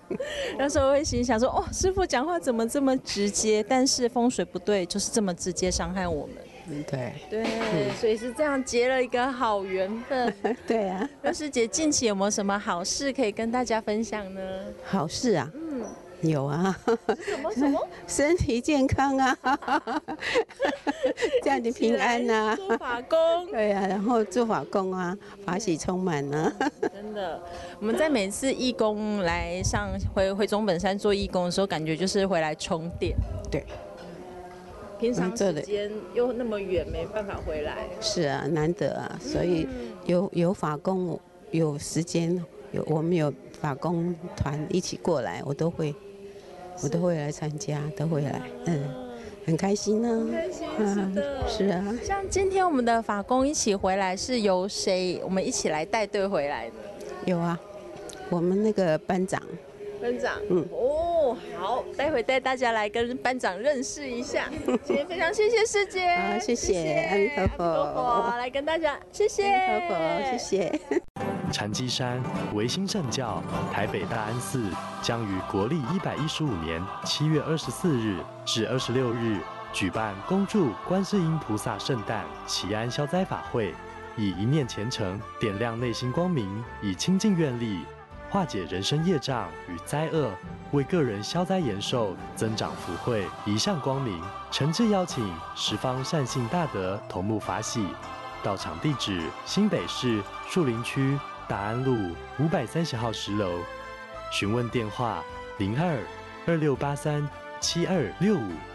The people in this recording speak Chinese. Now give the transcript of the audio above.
那时候会心想说，哦，师傅讲话怎么这么直接？但是风水不对，就是这么直接伤害我们。 对对，所以是这样结了一个好缘分。 对啊， 那师姐近期有没有什么好事可以跟大家分享呢？ 好事啊，有啊， 什么？ 身体健康啊，这样你平安呐、 做法工。 对啊，然后做法工啊，法喜充满啊。 真的，我们在每次义工来回中本山做义工的时候，感觉就是回来充电。 对， 平常时间又那么远，没办法回来。 是啊，难得啊，所以有法工，有时间，我们有法工团一起过来，我都会来参加，都会来，很开心呢、 很开心，是的， 是啊。 像今天我们的法工一起回来，是由谁我们一起来带队回来的？ 有啊，我们那个班长。 班长，哦，好，待会带大家来跟班长认识一下。今天非常谢谢师姐， 好，谢谢，阿弥陀佛， 来跟大家谢谢， 阿弥陀佛，谢谢。 禅机山维新正教台北大安寺将于国历115年7月24日至26日举办恭祝观世音菩萨圣诞祈安消灾法会，以一念虔诚点亮内心光明，以清净愿力化解人生业障与灾厄，为个人消灾延寿，增长福慧，一向光明。诚挚邀请十方善信大德同沐法喜。到场地址：新北市树林区大安路530号10楼。询问电话：02-2683-7265。